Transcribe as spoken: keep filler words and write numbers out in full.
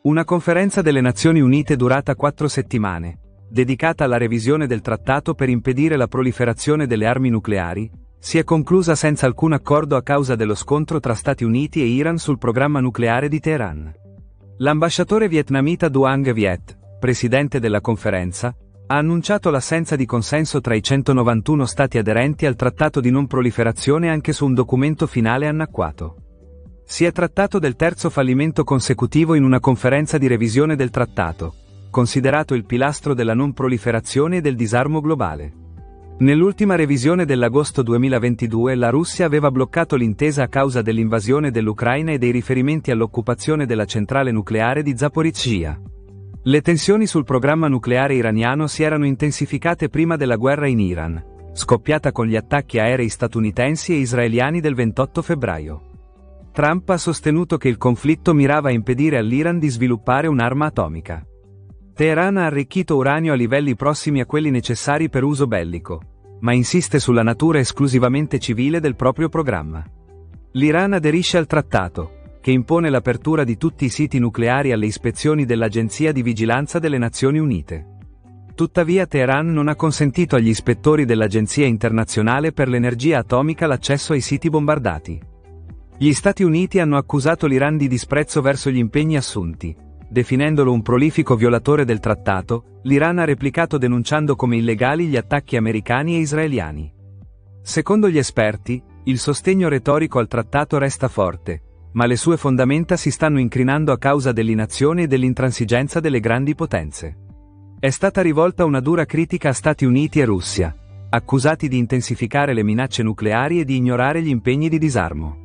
Una conferenza delle Nazioni Unite durata quattro settimane, dedicata alla revisione del trattato per impedire la proliferazione delle armi nucleari, si è conclusa senza alcun accordo a causa dello scontro tra Stati Uniti e Iran sul programma nucleare di Teheran. L'ambasciatore vietnamita Duong Viet, presidente della conferenza, ha annunciato l'assenza di consenso tra i centonovantuno stati aderenti al trattato di non proliferazione anche su un documento finale annacquato. Si è trattato del terzo fallimento consecutivo in una conferenza di revisione del trattato, considerato il pilastro della non proliferazione e del disarmo globale. Nell'ultima revisione dell'agosto duemilaventidue la Russia aveva bloccato l'intesa a causa dell'invasione dell'Ucraina e dei riferimenti all'occupazione della centrale nucleare di Zaporizhzhia. Le tensioni sul programma nucleare iraniano si erano intensificate prima della guerra in Iran, scoppiata con gli attacchi aerei statunitensi e israeliani del ventotto febbraio. Trump ha sostenuto che il conflitto mirava a impedire all'Iran di sviluppare un'arma atomica. Teheran ha arricchito uranio a livelli prossimi a quelli necessari per uso bellico, ma insiste sulla natura esclusivamente civile del proprio programma. L'Iran aderisce al trattato, che impone l'apertura di tutti i siti nucleari alle ispezioni dell'Agenzia di Vigilanza delle Nazioni Unite. Tuttavia Teheran non ha consentito agli ispettori dell'Agenzia Internazionale per l'Energia Atomica l'accesso ai siti bombardati. Gli Stati Uniti hanno accusato l'Iran di disprezzo verso gli impegni assunti. Definendolo un prolifico violatore del trattato, l'Iran ha replicato denunciando come illegali gli attacchi americani e israeliani. Secondo gli esperti, il sostegno retorico al trattato resta forte, ma le sue fondamenta si stanno incrinando a causa dell'inazione e dell'intransigenza delle grandi potenze. È stata rivolta una dura critica a Stati Uniti e Russia, accusati di intensificare le minacce nucleari e di ignorare gli impegni di disarmo.